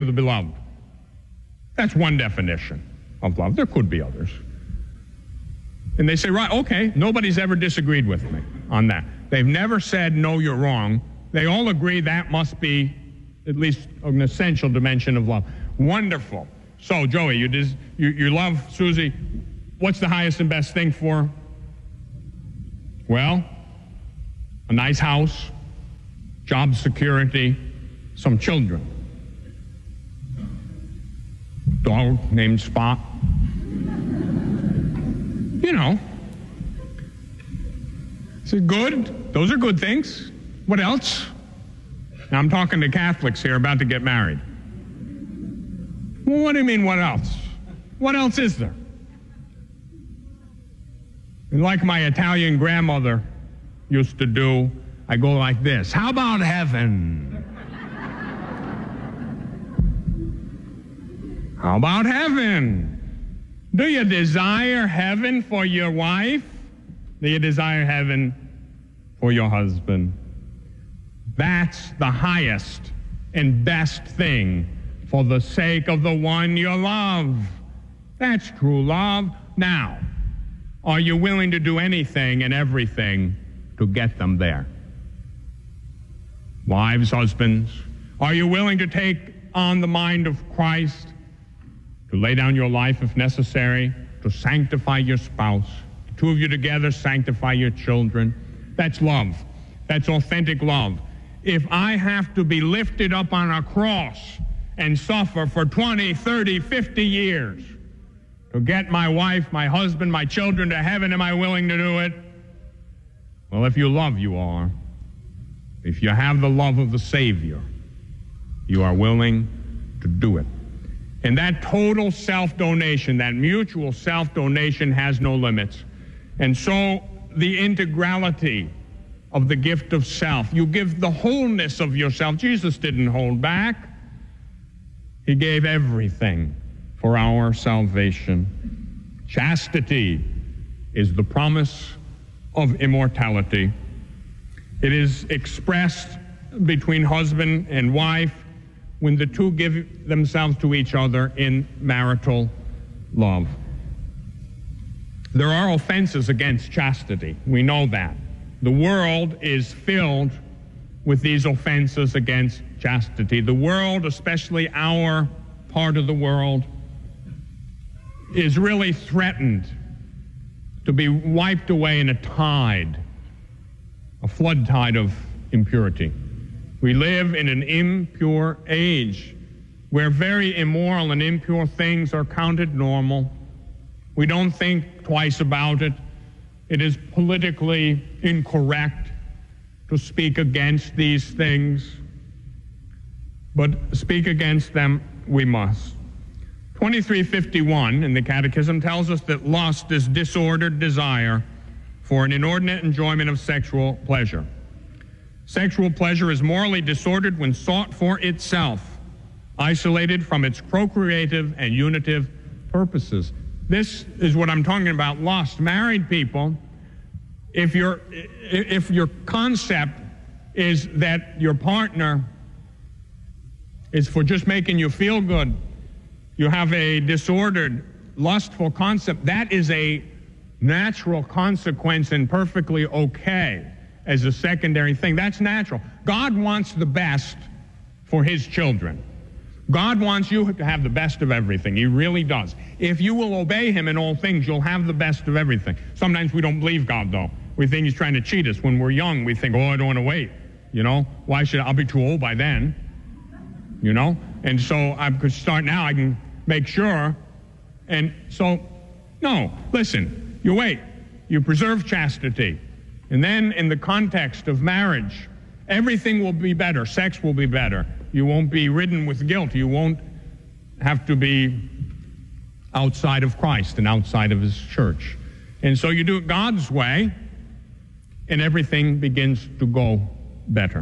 the beloved. That's one definition of love. There could be others. And they say, right, okay, nobody's ever disagreed with me on that. They've never said, no, you're wrong. They all agree that must be at least an essential dimension of love. Wonderful. So, Joey, you love Susie. What's the highest and best thing for her? Well, a nice house, job security, some children. Dog named Spot. You know. Is it good? Those are good things. What else? Now, I'm talking to Catholics here about to get married. Well, what do you mean, what else? What else is there? And like my Italian grandmother used to do, I go like this. How about heaven? How about heaven? Do you desire heaven for your wife? Do you desire heaven for your husband? That's the highest and best thing for the sake of the one you love. That's true love. Now, are you willing to do anything and everything to get them there? Wives, husbands, are you willing to take on the mind of Christ, to lay down your life if necessary, to sanctify your spouse, the two of you together sanctify your children? That's love. That's authentic love. If I have to be lifted up on a cross and suffer for 20, 30, 50 years to get my wife, my husband, my children to heaven, am I willing to do it? Well, if you love, you are. If you have the love of the Savior, you are willing to do it. And that total self-donation, that mutual self-donation has no limits. And so the integrality of the gift of self, you give the wholeness of yourself. Jesus didn't hold back. He gave everything for our salvation. Chastity is the promise of immortality. It is expressed between husband and wife when the two give themselves to each other in marital love. There are offenses against chastity. We know that. The world is filled with these offenses against chastity. The world, especially our part of the world, is really threatened to be wiped away in a tide, a flood tide of impurity. We live in an impure age where very immoral and impure things are counted normal. We don't think twice about it. It is politically incorrect to speak against these things, but speak against them we must. 2351 in the Catechism tells us that lust is disordered desire for an inordinate enjoyment of sexual pleasure. Sexual pleasure is morally disordered when sought for itself, isolated from its procreative and unitive purposes. This is what I'm talking about, lust. Married people, if your concept is that your partner is for just making you feel good, you have a disordered, lustful concept, that is a natural consequence and perfectly okay as a secondary thing. That's natural. God wants the best for his children. God wants you to have the best of everything. He really does. If you will obey him in all things, you'll have the best of everything. Sometimes we don't believe God, though. We think he's trying to cheat us. When we're young, we think, I don't want to wait. Why should I'll be too old by then? And so I could start now. I can make sure. And so, no, listen, you wait. You preserve chastity. And then in the context of marriage, everything will be better. Sex will be better. You won't be ridden with guilt. You won't have to be outside of Christ and outside of his church. And so you do it God's way, and everything begins to go better.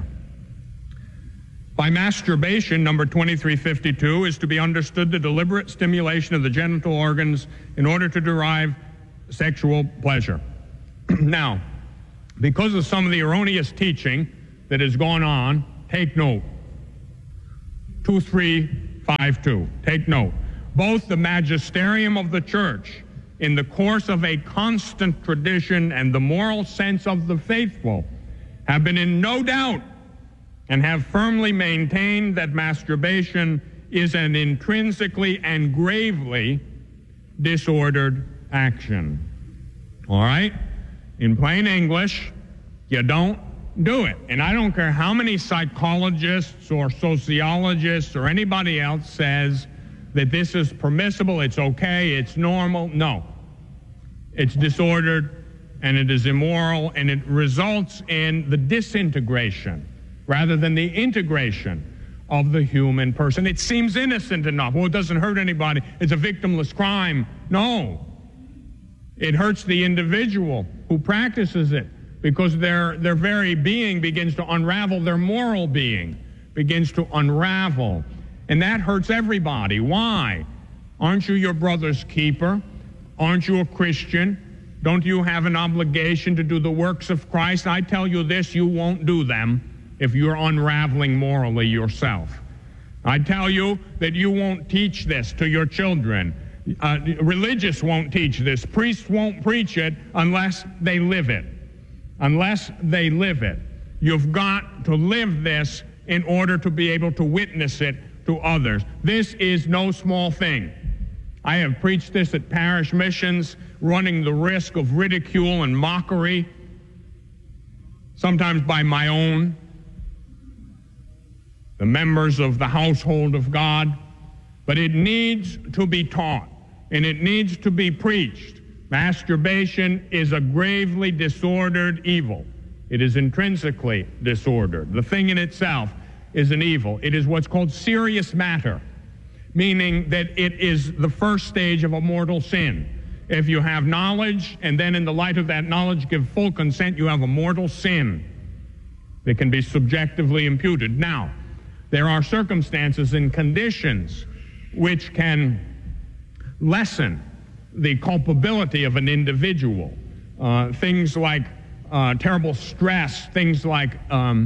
By masturbation, number 2352, is to be understood the deliberate stimulation of the genital organs in order to derive sexual pleasure. Now, because of some of the erroneous teaching that has gone on, take note. 2354 5:2. Take note. Both the magisterium of the church, in the course of a constant tradition, and the moral sense of the faithful, have been in no doubt and have firmly maintained that masturbation is an intrinsically and gravely disordered action. All right? In plain English, you don't do it. And I don't care how many psychologists or sociologists or anybody else says that this is permissible, it's okay, it's normal. No. It's disordered, and it is immoral, and it results in the disintegration rather than the integration of the human person. It seems innocent enough. Well, it doesn't hurt anybody. It's a victimless crime. No. It hurts the individual who practices it, because their very being begins to unravel, their moral being begins to unravel. And that hurts everybody. Why? Aren't you your brother's keeper? Aren't you a Christian? Don't you have an obligation to do the works of Christ? I tell you this, you won't do them if you're unraveling morally yourself. I tell you that you won't teach this to your children. Religious won't teach this. Priests won't preach it unless they live it. Unless they live it. You've got to live this in order to be able to witness it to others. This is no small thing. I have preached this at parish missions, running the risk of ridicule and mockery, sometimes by my own, the members of the household of God. But it needs to be taught, and it needs to be preached. Masturbation is a gravely disordered evil. It is intrinsically disordered. The thing in itself is an evil. It is what's called serious matter, meaning that it is the first stage of a mortal sin. If you have knowledge, and then in the light of that knowledge give full consent, you have a mortal sin that can be subjectively imputed. Now, there are circumstances and conditions which can lessen the culpability of an individual. Things like terrible stress, things like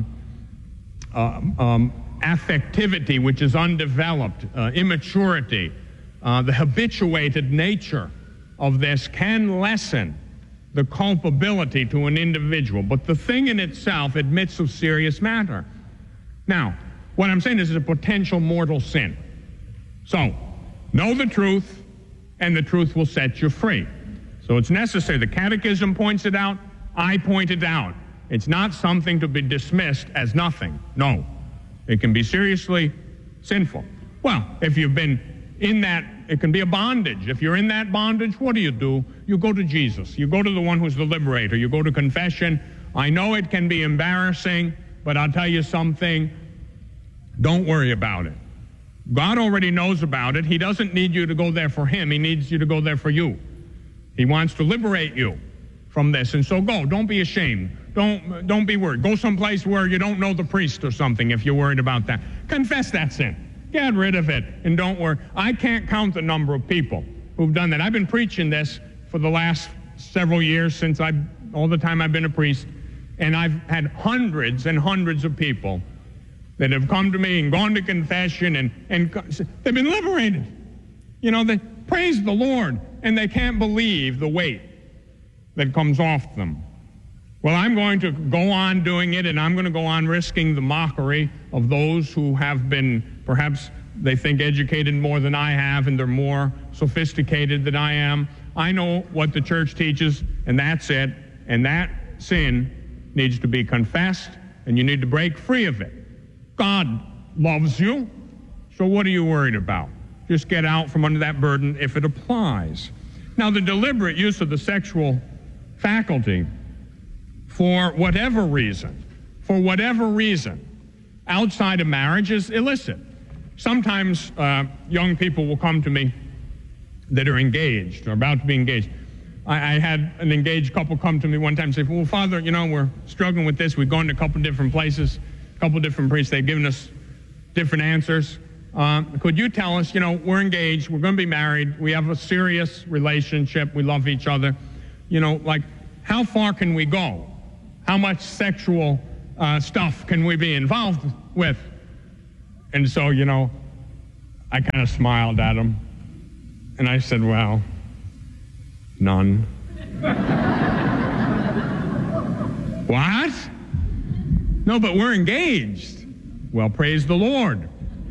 affectivity, which is undeveloped, immaturity, the habituated nature of this can lessen the culpability to an individual. But the thing in itself admits of serious matter. Now, what I'm saying is it's a potential mortal sin. So, know the truth, and the truth will set you free. So it's necessary. The Catechism points it out. I point it out. It's not something to be dismissed as nothing. No. It can be seriously sinful. Well, if you've been in that, it can be a bondage. If you're in that bondage, what do? You go to Jesus. You go to the one who's the liberator. You go to confession. I know it can be embarrassing, but I'll tell you something. Don't worry about it. God already knows about it. He doesn't need you to go there for him. He needs you to go there for you. He wants to liberate you from this. And so go. Don't be ashamed. Don't be worried. Go someplace where you don't know the priest or something if you're worried about that. Confess that sin. Get rid of it, and don't worry. I can't count the number of people who've done that. I've been preaching this for the last several years, since all the time I've been a priest, and I've had hundreds and hundreds of people that have come to me and gone to confession, and they've been liberated. You know, they praise the Lord, and they can't believe the weight that comes off them. Well, I'm going to go on doing it, and I'm going to go on risking the mockery of those who have been, perhaps they think, educated more than I have, and they're more sophisticated than I am. I know what the church teaches, and that's it. And that sin needs to be confessed, and you need to break free of it. God loves you, so what are you worried about? Just get out from under that burden if it applies. Now, the deliberate use of the sexual faculty for whatever reason, outside of marriage is illicit. Sometimes young people will come to me that are engaged or about to be engaged. I had an engaged couple come to me one time and say, well, Father, you know, we're struggling with this. We've gone to a couple different places, a couple different priests. They've given us different answers. Could you tell us, you know, we're engaged, we're going to be married, we have a serious relationship, we love each other. You know, like, how far can we go? How much sexual stuff can we be involved with? And so, you know, I kind of smiled at him, and I said, well, none. What? No, but we're engaged. Well, praise the Lord.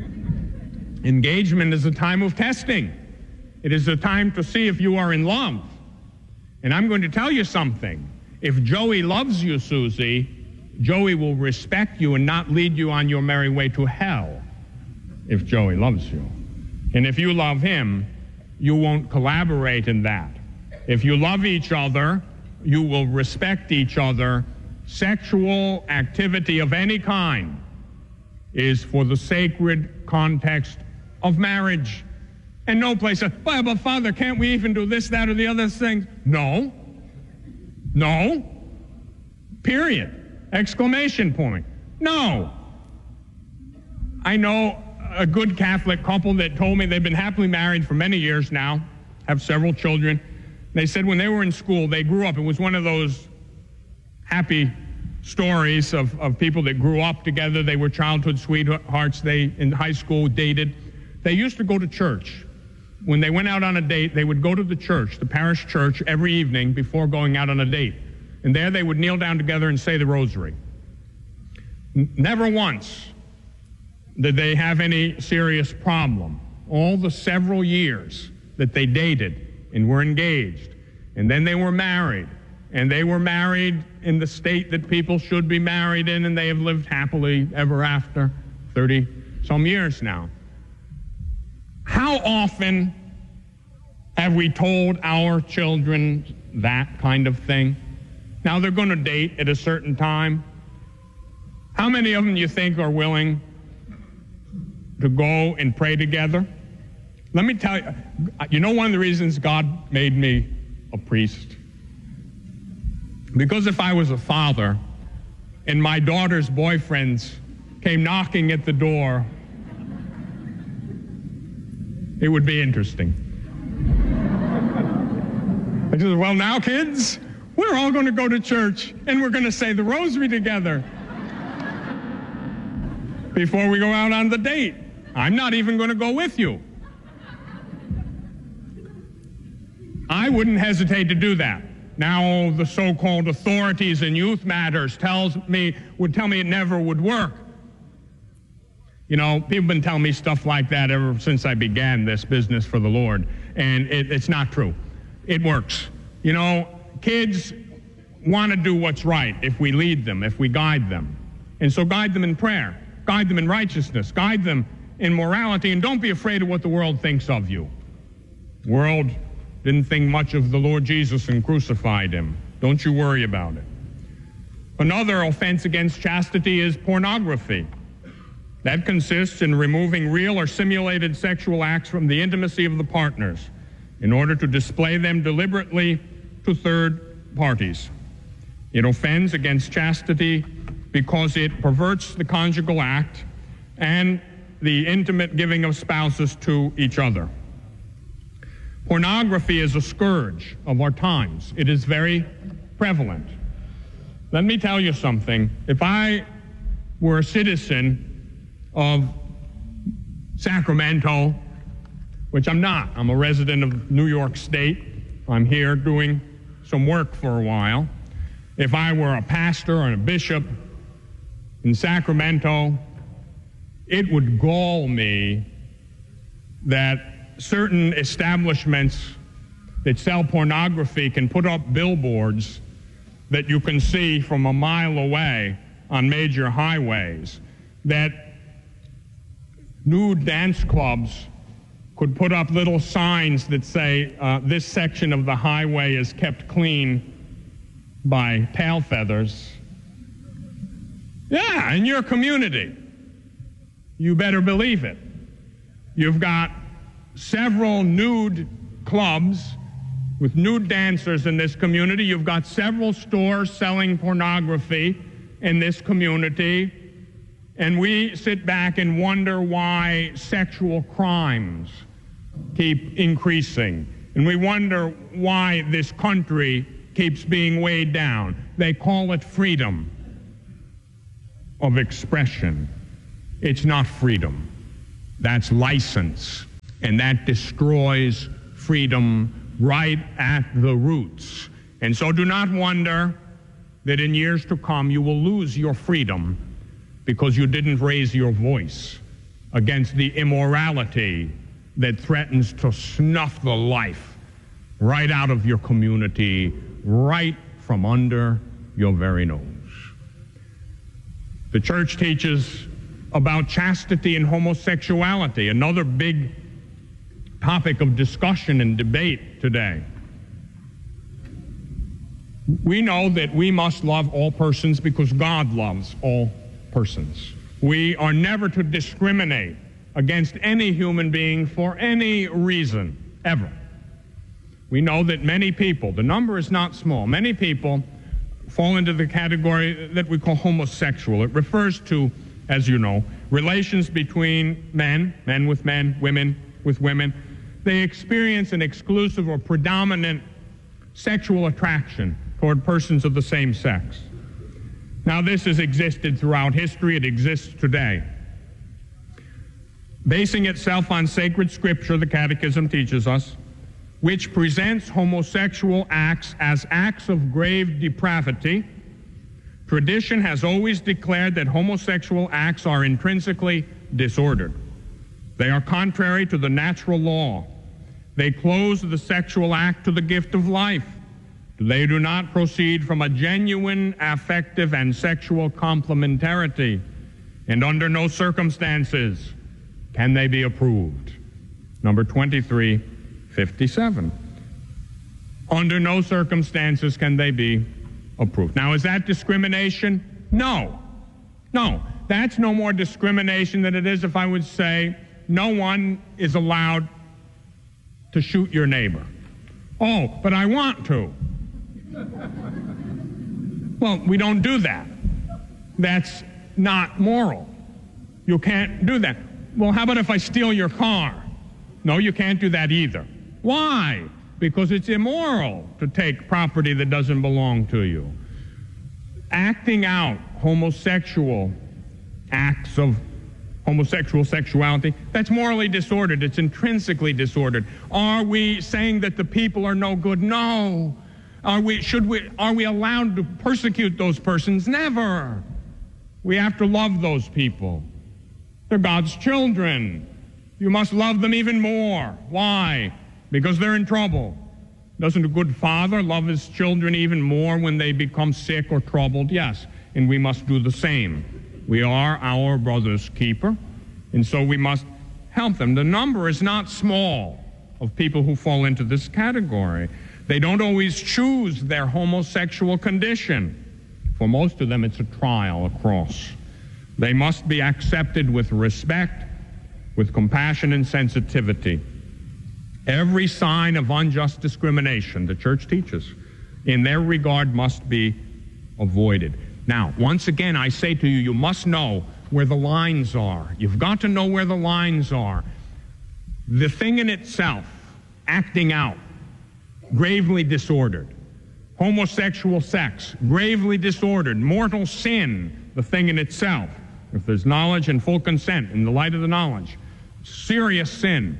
Engagement is a time of testing. It is a time to see if you are in love. And I'm going to tell you something. If Joey loves you, Susie, Joey will respect you and not lead you on your merry way to hell. If Joey loves you. And if you love him, you won't collaborate in that. If you love each other, you will respect each other. Sexual activity of any kind is for the sacred context of marriage. And no place says, well, but Father, can't we even do this, that, or the other thing? No. No. Period. Exclamation point. No. I know a good Catholic couple that told me they've been happily married for many years now, have several children. They said when they were in school, they grew up. It was one of those happy stories of people that grew up together. They were childhood sweethearts. They, in high school, dated. They used to go to church. When they went out on a date, they would go to the church, the parish church, every evening before going out on a date. And there they would kneel down together and say the rosary. Never once did they have any serious problem. All the several years that they dated and were engaged, and then they were married, and they were married in the state that people should be married in, and they have lived happily ever after, 30-some years now. How often have we told our children that kind of thing? Now they're going to date at a certain time. How many of them do you think are willing to go and pray together? Let me tell you, you know one of the reasons God made me a priest? Because if I was a father and my daughter's boyfriends came knocking at the door, it would be interesting. I said, well, now, kids, we're all going to go to church and we're going to say the rosary together before we go out on the date. I'm not even going to go with you. I wouldn't hesitate to do that. Now the so-called authorities in youth matters would tell me it never would work. You know, people have been telling me stuff like that ever since I began this business for the Lord, and it's not true. It works. You know, kids want to do what's right if we lead them, if we guide them. And so guide them in prayer, guide them in righteousness, guide them in morality, and don't be afraid of what the world thinks of you. The world didn't think much of the Lord Jesus and crucified him. Don't you worry about it. Another offense against chastity is pornography. That consists in removing real or simulated sexual acts from the intimacy of the partners in order to display them deliberately to third parties. It offends against chastity because it perverts the conjugal act and the intimate giving of spouses to each other. Pornography is a scourge of our times. It is very prevalent. Let me tell you something. If I were a citizen of Sacramento, which I'm not. I'm a resident of New York State. I'm here doing some work for a while. If I were a pastor or a bishop in Sacramento, it would gall me that certain establishments that sell pornography can put up billboards that you can see from a mile away on major highways, that nude dance clubs could put up little signs that say, this section of the highway is kept clean by tail feathers. Yeah, in your community. You better believe it. You've got several nude clubs with nude dancers in this community. You've got several stores selling pornography in this community. And we sit back and wonder why sexual crimes keep increasing. And we wonder why this country keeps being weighed down. They call it freedom of expression. It's not freedom. That's license, and that destroys freedom right at the roots. And so do not wonder that in years to come you will lose your freedom because you didn't raise your voice against the immorality that threatens to snuff the life right out of your community, right from under your very nose. The church teaches about chastity and homosexuality, another big topic of discussion and debate today. We know that we must love all persons because God loves all persons. We are never to discriminate against any human being for any reason, ever. We know that many people, the number is not small, many people fall into the category that we call homosexual. It refers to, as you know, relations between men with men, women with women. They experience an exclusive or predominant sexual attraction toward persons of the same sex. Now, this has existed throughout history. It exists today. Basing itself on sacred scripture, the Catechism teaches us, which presents homosexual acts as acts of grave depravity, tradition has always declared that homosexual acts are intrinsically disordered. They are contrary to the natural law. They close the sexual act to the gift of life. They do not proceed from a genuine affective and sexual complementarity, and under no circumstances can they be approved. Number 2357. Under no circumstances can they be approved. Now, is that discrimination? No. No. That's no more discrimination than it is if I would say no one is allowed to shoot your neighbor. Oh, but I want to. Well, we don't do that. That's not moral. You can't do that. Well, how about if I steal your car? No, you can't do that either. Why? Because it's immoral to take property that doesn't belong to you. Acting out homosexual acts of homosexual sexuality, that's morally disordered. It's intrinsically disordered. Are we saying that the people are no good? No. Are we allowed to persecute those persons? Never. We have to love those people. They're God's children. You must love them even more. Why? Because they're in trouble. Doesn't a good father love his children even more when they become sick or troubled? Yes, and we must do the same. We are our brother's keeper, and so we must help them. The number is not small of people who fall into this category. They don't always choose their homosexual condition. For most of them, it's a trial, a cross. They must be accepted with respect, with compassion and sensitivity. Every sign of unjust discrimination, the church teaches, in their regard must be avoided. Now, once again, I say to you, you must know where the lines are. You've got to know where the lines are. The thing in itself, acting out, gravely disordered. Homosexual sex, gravely disordered. Mortal sin, the thing in itself. If there's knowledge and full consent in the light of the knowledge, serious sin.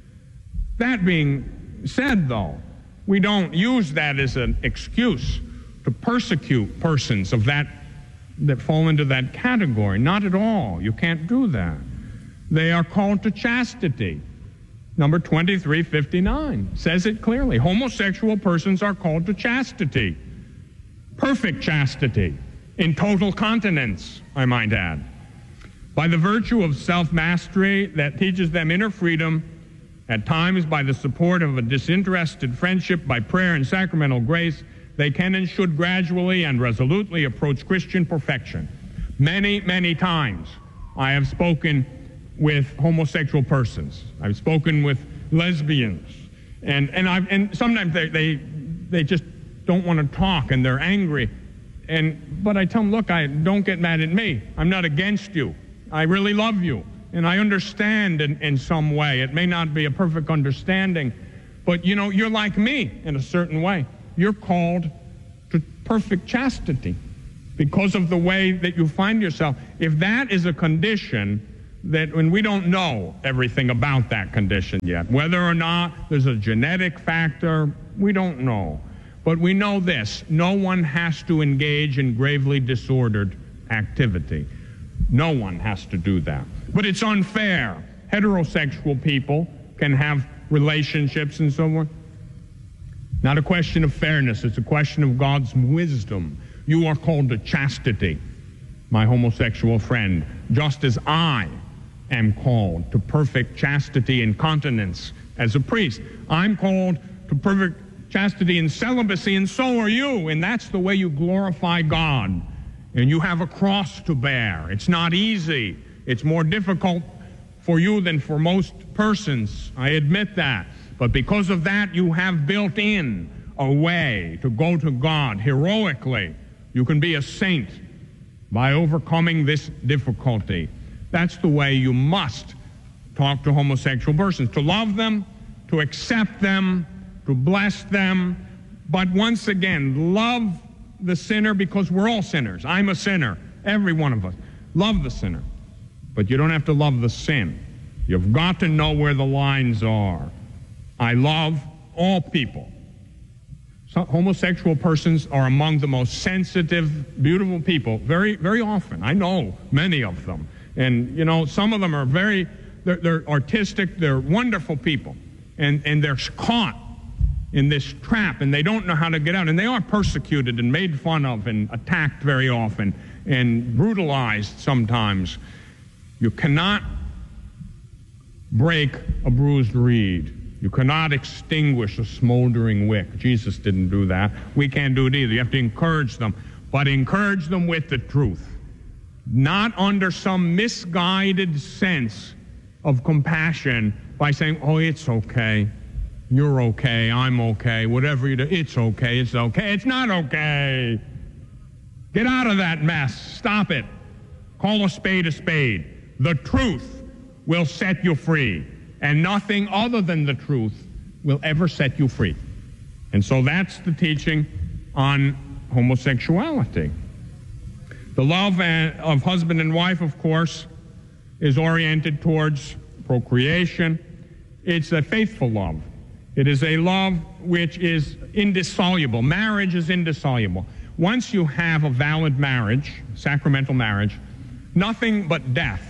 That being said, though, we don't use that as an excuse to persecute persons of that fall into that category. Not at all. You can't do that. They are called to chastity. Number 2359 says it clearly. Homosexual persons are called to chastity. Perfect chastity. In total continence, I might add. By the virtue of self-mastery that teaches them inner freedom, at times by the support of a disinterested friendship, by prayer and sacramental grace, they can and should gradually and resolutely approach Christian perfection. Many, many times I have spoken with homosexual persons. I've spoken with lesbians, and sometimes they just don't want to talk and they're angry. But I tell them, look, don't get mad at me. I'm not against you. I really love you, and I understand in some way. It may not be a perfect understanding, but you're like me in a certain way. You're called to perfect chastity because of the way that you find yourself. If that is a condition, and we don't know everything about that condition yet. Whether or not there's a genetic factor, we don't know. But we know this: no one has to engage in gravely disordered activity. No one has to do that. But it's unfair. Heterosexual people can have relationships and so on. Not a question of fairness. It's a question of God's wisdom. You are called to chastity, my homosexual friend, just as I am called to perfect chastity and continence as a priest. I'm called to perfect chastity and celibacy, and so are you. And that's the way you glorify God. And you have a cross to bear. It's not easy. It's more difficult for you than for most persons. I admit that. But because of that, you have built in a way to go to God heroically. You can be a saint by overcoming this difficulty. That's the way you must talk to homosexual persons, to love them, to accept them, to bless them. But once again, love the sinner, because we're all sinners. I'm a sinner, every one of us. Love the sinner. But you don't have to love the sin. You've got to know where the lines are. I love all people. So homosexual persons are among the most sensitive, beautiful people, very, very often. I know many of them. And, you know, some of them are they're artistic, they're wonderful people. And they're caught in this trap, and they don't know how to get out. And they are persecuted and made fun of and attacked very often and brutalized sometimes. You cannot break a bruised reed. You cannot extinguish a smoldering wick. Jesus didn't do that. We can't do it either. You have to encourage them, but encourage them with the truth, not under some misguided sense of compassion by saying, oh, it's okay. You're okay. I'm okay. Whatever you do, it's okay. It's okay. It's not okay. Get out of that mess. Stop it. Call a spade a spade. The truth will set you free, and nothing other than the truth will ever set you free. And so that's the teaching on homosexuality. The love of husband and wife, of course, is oriented towards procreation. It's a faithful love. It is a love which is indissoluble. Marriage is indissoluble. Once you have a valid marriage, sacramental marriage, nothing but death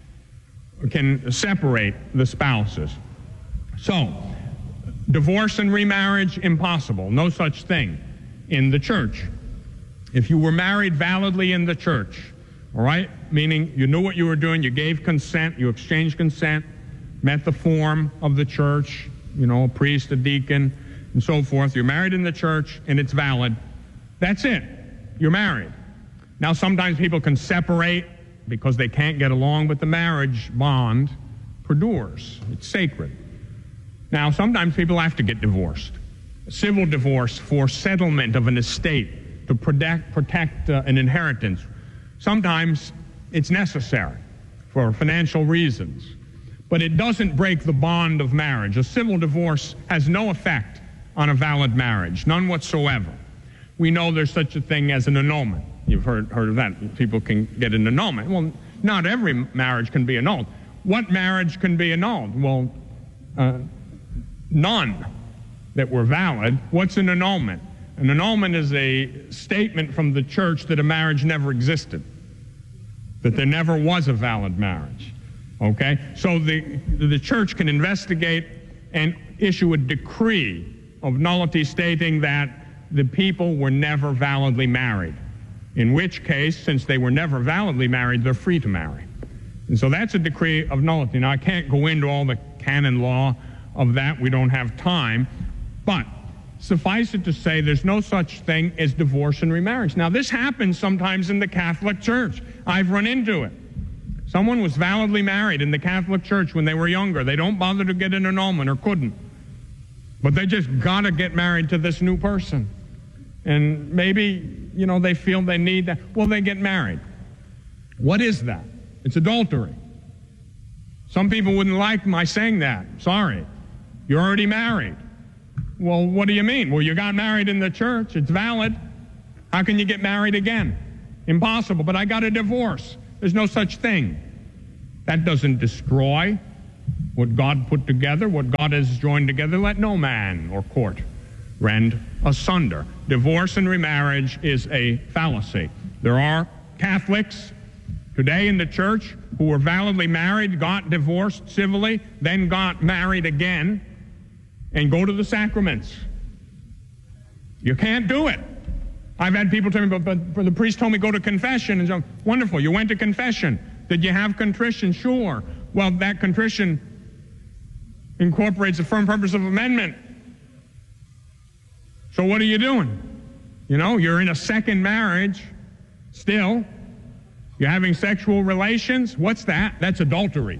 can separate the spouses. So, divorce and remarriage, impossible. No such thing in the church. If you were married validly in the church, all right, meaning you knew what you were doing, you gave consent, you exchanged consent, met the form of the church, you know, a priest, a deacon, and so forth. You're married in the church, and it's valid. That's it. You're married. Now, sometimes people can separate because they can't get along, but the marriage bond perdures. It's sacred. Now, sometimes people have to get divorced. A civil divorce for settlement of an estate to protect an inheritance. Sometimes it's necessary for financial reasons. But it doesn't break the bond of marriage. A civil divorce has no effect on a valid marriage, none whatsoever. We know there's such a thing as an annulment. You've heard of that. People can get an annulment. Well, not every marriage can be annulled. What marriage can be annulled? Well, none that were valid. What's an annulment? An annulment is a statement from the church that a marriage never existed, that there never was a valid marriage. Okay? So the church can investigate and issue a decree of nullity stating that the people were never validly married. In which case, since they were never validly married, they're free to marry. And so that's a decree of nullity. Now, I can't go into all the canon law of that. We don't have time. But suffice it to say, there's no such thing as divorce and remarriage. Now, this happens sometimes in the Catholic Church. I've run into it. Someone was validly married in the Catholic Church when they were younger. They don't bother to get an annulment or couldn't. But they just got to get married to this new person. And maybe, you know, they feel they need that. Well, they get married. What is that? It's adultery. Some people wouldn't like my saying that. Sorry. You're already married. Well, what do you mean? Well, you got married in the church. It's valid. How can you get married again? Impossible. But I got a divorce. There's no such thing. That doesn't destroy what God put together, what God has joined together. Let no man or court rend asunder. Divorce and remarriage is a fallacy. There are Catholics today in the church who were validly married, got divorced civilly, then got married again, and go to the sacraments. You can't do it. I've had people tell me, but the priest told me go to confession. And so, wonderful, you went to confession. Did you have contrition? Sure. Well, that contrition incorporates the firm purpose of amendment. So what are you doing? You know, you're in a second marriage still. You're having sexual relations. What's that? That's adultery.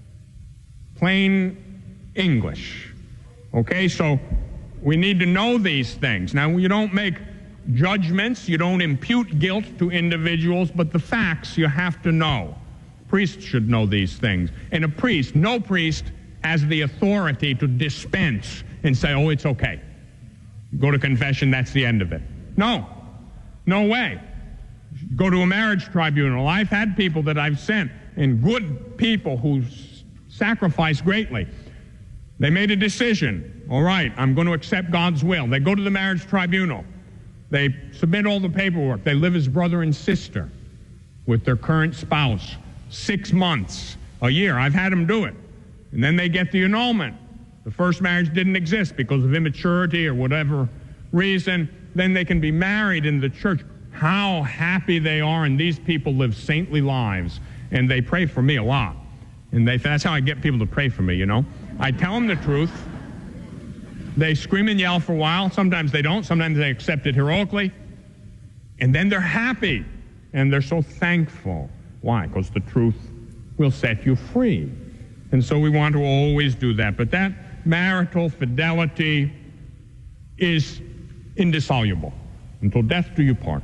Plain English. Okay, so we need to know these things. Now, you don't make judgments, you don't impute guilt to individuals, but the facts you have to know. Priests should know these things. And a priest, no priest, has the authority to dispense and say, oh, it's okay. Go to confession, that's the end of it. No way. Go to a marriage tribunal. I've had people that I've sent, and good people who sacrifice greatly. They made a decision. All right, I'm going to accept God's will. They go to the marriage tribunal. They submit all the paperwork. They live as brother and sister with their current spouse. 6 months, a year. I've had them do it. And then they get the annulment. The first marriage didn't exist because of immaturity or whatever reason. Then they can be married in the church. How happy they are, and these people live saintly lives. And they pray for me a lot. And that's how I get people to pray for me, you know. I tell them the truth. They scream and yell for a while. Sometimes they don't. Sometimes they accept it heroically. And then they're happy. And they're so thankful. Why? Because the truth will set you free. And so we want to always do that. But that marital fidelity is indissoluble. Until death do you part.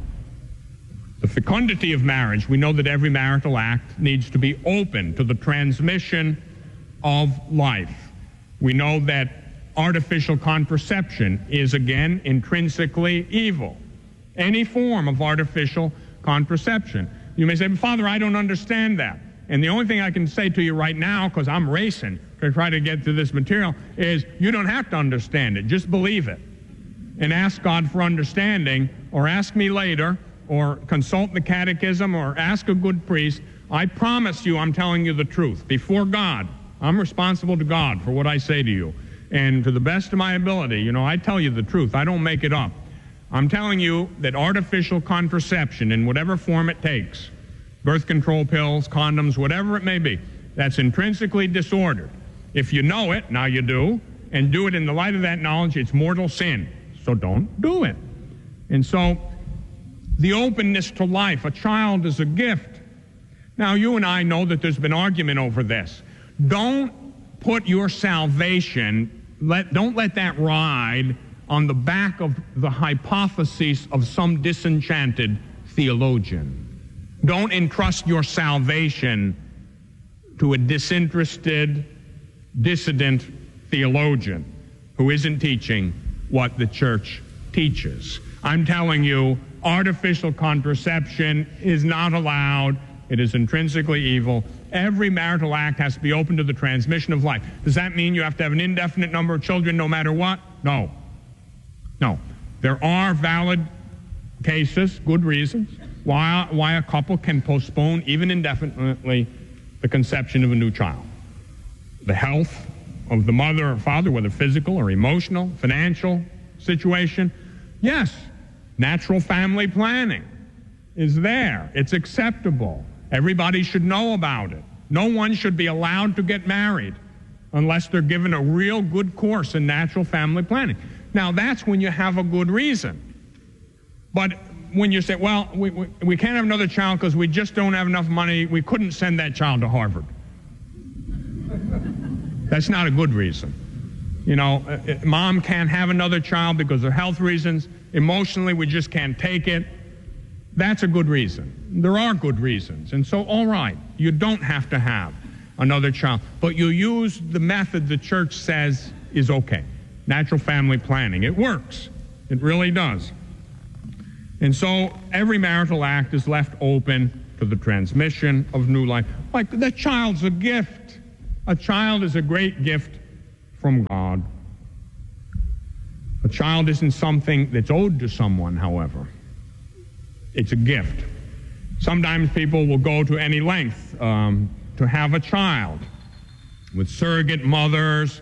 The fecundity of marriage, we know that every marital act needs to be open to the transmission of life. We know that artificial contraception is, again, intrinsically evil. Any form of artificial contraception. You may say, Father, I don't understand that. And the only thing I can say to you right now, because I'm racing to try to get to this material, is you don't have to understand it. Just believe it. And ask God for understanding, or ask me later, or consult the catechism, or ask a good priest. I promise you I'm telling you the truth. Before God, I'm responsible to God for what I say to you. And to the best of my ability, you know, I tell you the truth. I don't make it up. I'm telling you that artificial contraception, in whatever form it takes, birth control pills, condoms, whatever it may be, that's intrinsically disordered. If you know it, now you do, and do it in the light of that knowledge, it's mortal sin. So don't do it. And so, the openness to life, a child is a gift. Now, you and I know that there's been argument over this. Don't put your salvation, don't let that ride on the back of the hypotheses of some disenchanted theologian. Don't entrust your salvation to a disinterested, dissident theologian who isn't teaching what the church teaches. I'm telling you, artificial contraception is not allowed. It is intrinsically evil. Every marital act has to be open to the transmission of life. Does that mean you have to have an indefinite number of children no matter what? No. No. There are valid cases, good reasons, why a couple can postpone, even indefinitely, the conception of a new child. The health of the mother or father, whether physical or emotional, financial situation. Yes, natural family planning is there. It's acceptable. Everybody should know about it. No one should be allowed to get married unless they're given a real good course in natural family planning. Now, that's when you have a good reason. But when you say, well, we can't have another child because we just don't have enough money, we couldn't send that child to Harvard. That's not a good reason. You know, mom can't have another child because of health reasons. Emotionally, we just can't take it. That's a good reason. There are good reasons. And so, all right, you don't have to have another child. But you use the method the church says is okay. Natural family planning. It works. It really does. And so every marital act is left open to the transmission of new life. Like, the child's a gift. A child is a great gift from God. A child isn't something that's owed to someone, however. It's a gift. Sometimes people will go to any length to have a child with surrogate mothers,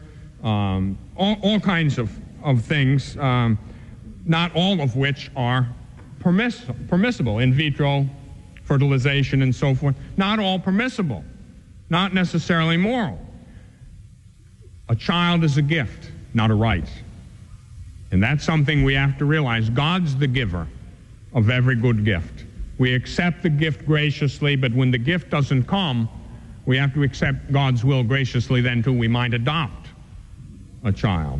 all kinds of things, not all of which are permissible. In vitro fertilization and so forth, not all permissible, not necessarily moral. A child is a gift, not a right. And that's something we have to realize. God's the giver of every good gift. We accept the gift graciously, but when the gift doesn't come, we have to accept God's will graciously then too. We might adopt a child.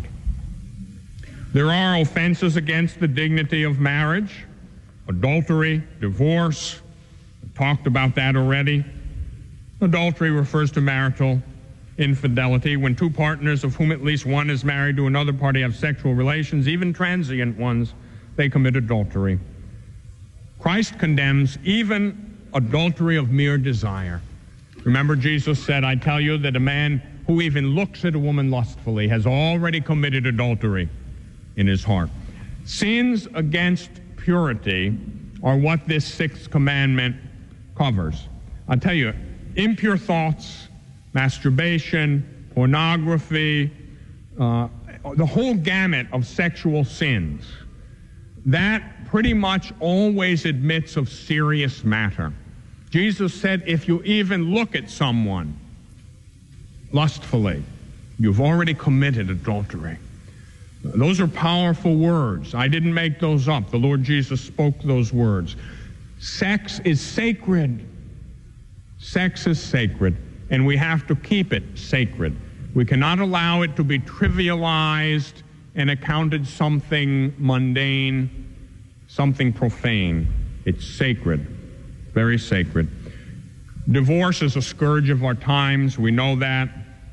There are offenses against the dignity of marriage, adultery, divorce. We talked about that already. Adultery refers to marital infidelity, when two partners of whom at least one is married to another party have sexual relations, even transient ones, they commit adultery. Christ condemns even adultery of mere desire. Remember, Jesus said, I tell you that a man who even looks at a woman lustfully has already committed adultery in his heart. Sins against purity are what this sixth commandment covers. I'll tell you, impure thoughts, masturbation, pornography, the whole gamut of sexual sins, that pretty much always admits of serious matter. Jesus said, if you even look at someone lustfully, you've already committed adultery. Those are powerful words. I didn't make those up. The Lord Jesus spoke those words. Sex is sacred. Sex is sacred, and we have to keep it sacred. We cannot allow it to be trivialized and accounted something mundane, something profane. It's sacred, very sacred. Divorce is a scourge of our times. We know that.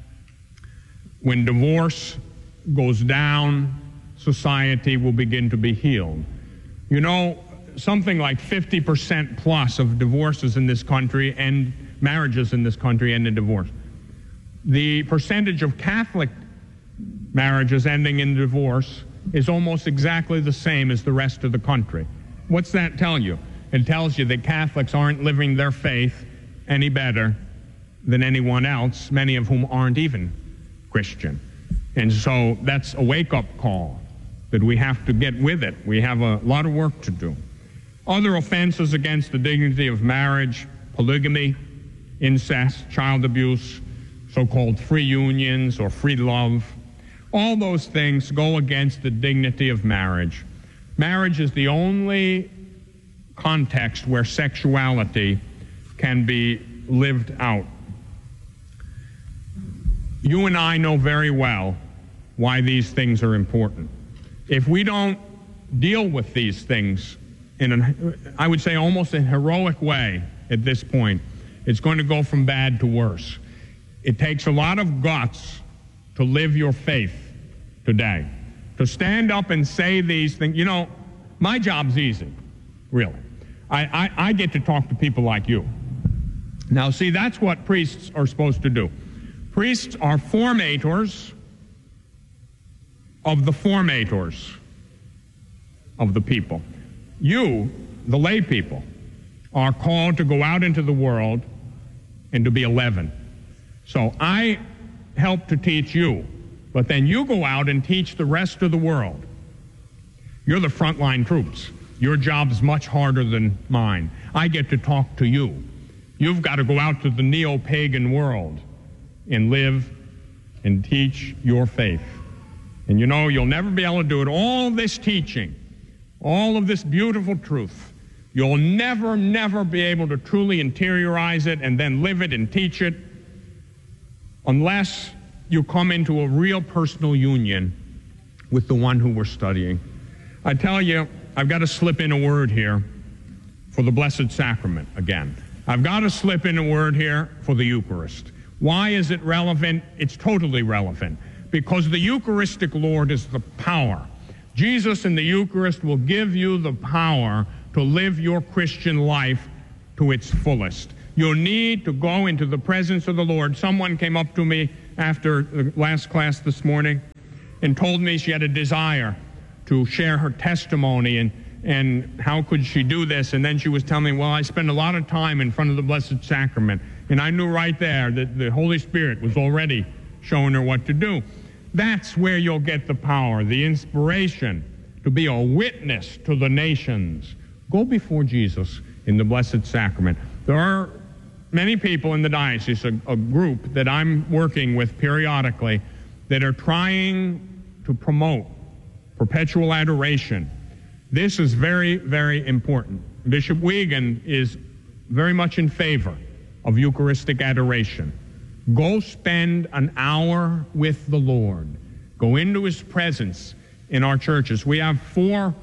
When divorce goes down, society will begin to be healed. You know, something like 50% plus of divorces in this country and marriages in this country end in divorce. The percentage of Catholic marriages ending in divorce is almost exactly the same as the rest of the country. What's that tell you? It tells you that Catholics aren't living their faith any better than anyone else, many of whom aren't even Christian. And so that's a wake-up call that we have to get with it. We have a lot of work to do. Other offenses against the dignity of marriage: polygamy, incest, child abuse, so-called free unions or free love. All those things go against the dignity of marriage. Marriage is the only context where sexuality can be lived out. You and I know very well why these things are important. If we don't deal with these things in I would say almost a heroic way at this point, it's going to go from bad to worse. It takes a lot of guts to live your faith today, to stand up and say these things. You know, my job's easy, really. I get to talk to people like you. Now, see, that's what priests are supposed to do. Priests are formators of the formators of the people. You, the lay people, are called to go out into the world and to be a leaven. So I help to teach you, but then you go out and teach the rest of the world. You're the frontline troops. Your job's much harder than mine. I get to talk to you. You've got to go out to the neo-pagan world and live and teach your faith. And you know, you'll never be able to do it. All this teaching, all of this beautiful truth, you'll never, never be able to truly interiorize it and then live it and teach it unless you come into a real personal union with the one who we're studying. I tell you, I've got to slip in a word here for the Blessed Sacrament again. I've got to slip in a word here for the Eucharist. Why is it relevant? It's totally relevant. Because the Eucharistic Lord is the power. Jesus in the Eucharist will give you the power to live your Christian life to its fullest. You need to go into the presence of the Lord. Someone came up to me after the last class this morning and told me she had a desire to share her testimony and how could she do this. And then she was telling me, well, I spend a lot of time in front of the Blessed Sacrament. And I knew right there that the Holy Spirit was already showing her what to do. That's where you'll get the power, the inspiration to be a witness to the nations. Go before Jesus in the Blessed Sacrament. There are many people in the diocese, a group that I'm working with periodically, that are trying to promote perpetual adoration. This is very, very important. Bishop Wiegand is very much in favor of Eucharistic adoration. Go spend an hour with the Lord. Go into His presence in our churches. We have four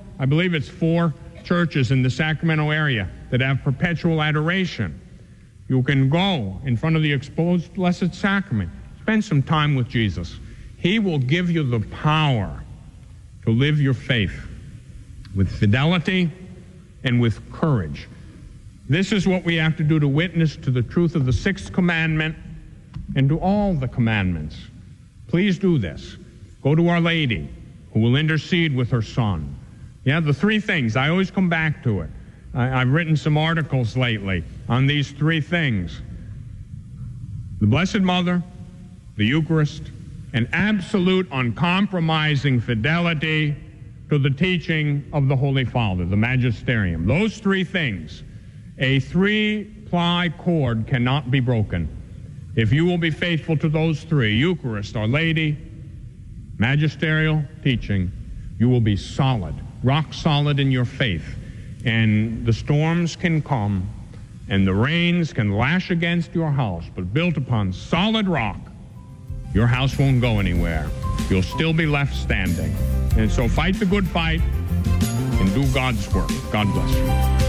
churches in the Sacramento area that have perpetual adoration. You can go in front of the exposed Blessed Sacrament. Spend some time with Jesus. He will give you the power to live your faith with fidelity and with courage. This is what we have to do to witness to the truth of the sixth commandment and to all the commandments. Please do this. Go to Our Lady, who will intercede with her Son. Yeah, the three things. I always come back to it. I've written some articles lately on these three things. The Blessed Mother, the Eucharist, and absolute uncompromising fidelity to the teaching of the Holy Father, the Magisterium. Those three things, a three-ply cord cannot be broken. If you will be faithful to those three, Eucharist, Our Lady, magisterial teaching, you will be solid, rock solid in your faith. And the storms can come and the rains can lash against your house, but built upon solid rock, your house won't go anywhere. You'll still be left standing. And so fight the good fight and do God's work. God bless you.